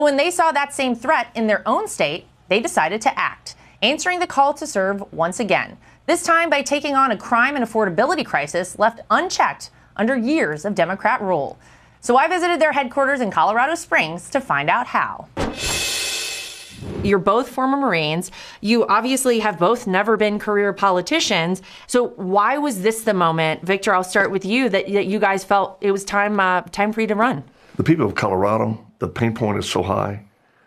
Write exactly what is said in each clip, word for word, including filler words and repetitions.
When they saw that same threat in their own state, they decided to act, answering the call to serve once again, this time by taking on a crime and affordability crisis left unchecked under years of Democrat rule. So I visited their headquarters in Colorado Springs to find out how. You're both former Marines. You obviously have both never been career politicians. So why was this the moment, Victor, I'll start with you, that, that you guys felt it was time, uh, time for you to run? The people of Colorado, the pain point is so high.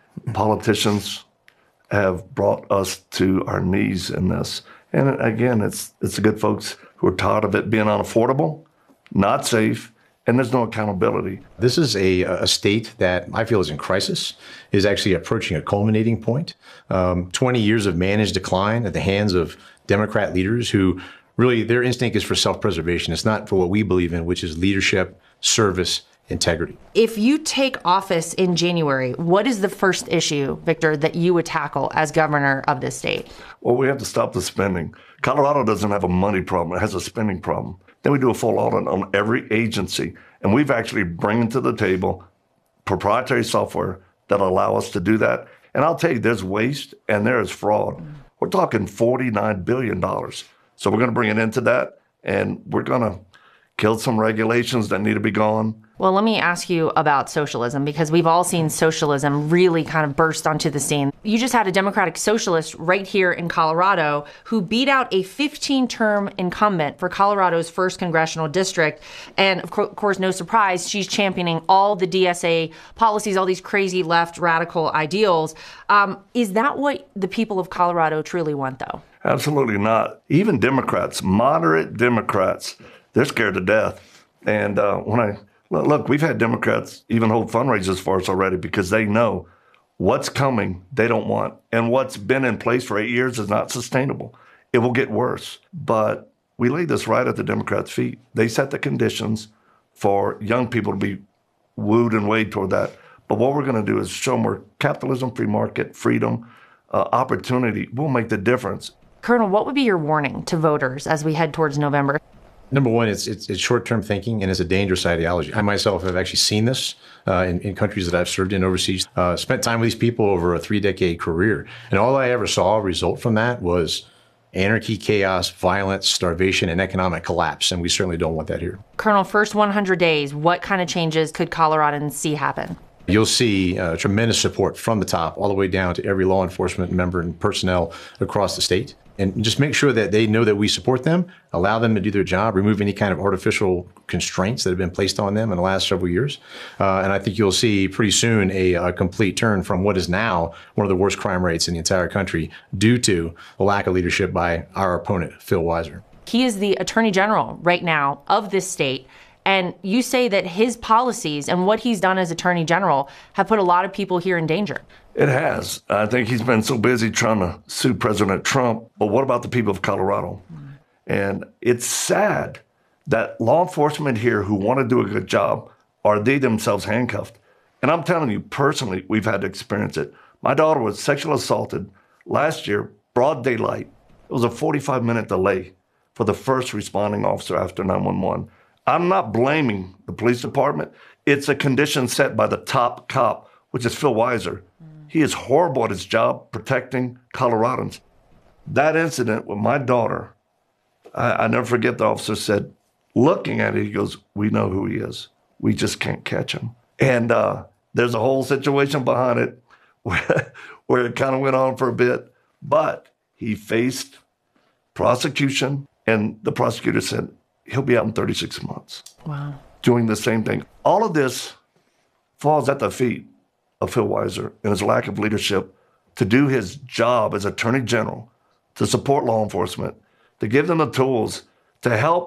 Politicians have brought us to our knees in this. And again, it's it's the good folks who are tired of it being unaffordable, not safe, and there's no accountability. This is a, a state that I feel is in crisis, is actually approaching a culminating point. Um, twenty years of managed decline at the hands of Democrat leaders who really, their instinct is for self-preservation. It's not for what we believe in, which is leadership, service, integrity. If you take office in January, what is the first issue, Victor, that you would tackle as governor of this state? Well, we have to stop the spending. Colorado doesn't have a money problem. It has a spending problem. Then we do a full audit on every agency, and we've actually bringing to the table proprietary software that allow us to do that. And I'll tell you, there's waste and there is fraud. Mm. We're talking forty-nine billion dollars. So we're going to bring it into that, and we're going to kill some regulations that need to be gone. Well, let me ask you about socialism, because we've all seen socialism really kind of burst onto the scene. You just had a Democratic socialist right here in Colorado who beat out a fifteen-term incumbent for Colorado's first congressional district. And of course, no surprise, she's championing all the D S A policies, all these crazy left radical ideals. Um, is that what the people of Colorado truly want, though? Absolutely not. Even Democrats, moderate Democrats, they're scared to death. And uh, when I Look, we've had Democrats even hold fundraisers for us already because they know what's coming they don't want. And what's been in place for eight years is not sustainable. It will get worse. But we lay this right at the Democrats' feet. They set the conditions for young people to be wooed and weighed toward that. But what we're going to do is show them where capitalism, free market, freedom, uh, opportunity will make the difference. Colonel, what would be your warning to voters as we head towards November? Number one, it's, it's, it's short-term thinking, and it's a dangerous ideology. I myself have actually seen this uh, in, in countries that I've served in overseas, uh, spent time with these people over a three-decade career. And all I ever saw result from that was anarchy, chaos, violence, starvation, and economic collapse. And we certainly don't want that here. Colonel, first one hundred days, what kind of changes could Coloradans see happen? You'll see uh, tremendous support from the top all the way down to every law enforcement member and personnel across the state. And just make sure that they know that we support them, allow them to do their job, remove any kind of artificial constraints that have been placed on them in the last several years. Uh, and I think you'll see pretty soon a, a complete turn from what is now one of the worst crime rates in the entire country due to the lack of leadership by our opponent, Phil Weiser. He is the Attorney General right now of this state. And you say that his policies and what he's done as Attorney General have put a lot of people here in danger. It has. I think he's been so busy trying to sue President Trump. But what about the people of Colorado? Mm. And it's sad that law enforcement here who want to do a good job are they themselves handcuffed. And I'm telling you, personally, we've had to experience it. My daughter was sexually assaulted last year, broad daylight. It was a forty-five minute delay for the first responding officer after nine one one. I'm not blaming the police department. It's a condition set by the top cop, which is Phil Weiser. Mm. He is horrible at his job protecting Coloradans. That incident with my daughter, I, I never forget the officer said, looking at it, he goes, we know who he is. We just can't catch him. And uh, there's a whole situation behind it where, where it kind of went on for a bit. But he faced prosecution, and the prosecutor said, he'll be out in thirty-six months. Wow. Doing the same thing. All of this falls at the feet of Phil Weiser and his lack of leadership to do his job as Attorney General, to support law enforcement, to give them the tools to help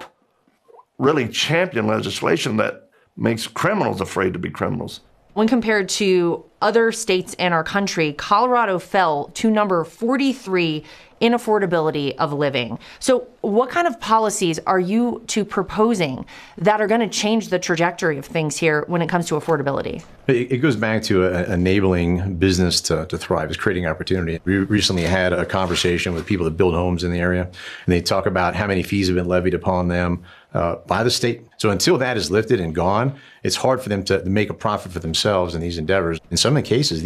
really champion legislation that makes criminals afraid to be criminals. When compared to other states in our country, Colorado fell to number forty-three in affordability of living. So what kind of policies are you two proposing that are going to change the trajectory of things here when it comes to affordability? It goes back to uh, enabling business to, to thrive, is creating opportunity. We recently had a conversation with people that build homes in the area, and they talk about how many fees have been levied upon them, uh, by the state. So until that is lifted and gone, it's hard for them to make a profit for themselves in these endeavors. In some of the cases,